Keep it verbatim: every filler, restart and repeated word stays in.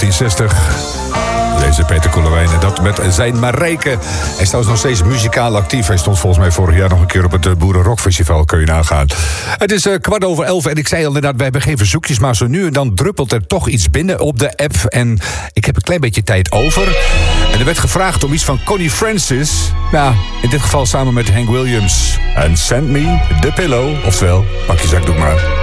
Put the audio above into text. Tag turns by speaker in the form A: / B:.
A: negentien zestig. Deze Peter Koelewijn en dat met zijn Marijke. Hij is trouwens nog steeds muzikaal actief. Hij stond volgens mij vorig jaar nog een keer op het Boerenrockfestival. Kun je nagaan. Het is uh, kwart over elf en ik zei al inderdaad, wij hebben geen verzoekjes, maar zo nu en dan druppelt er toch iets binnen op de app. En ik heb een klein beetje tijd over. En er werd gevraagd om iets van Connie Francis. Nou, in dit geval samen met Hank Williams. And Send Me the Pillow. Oftewel, pak je zakdoek maar.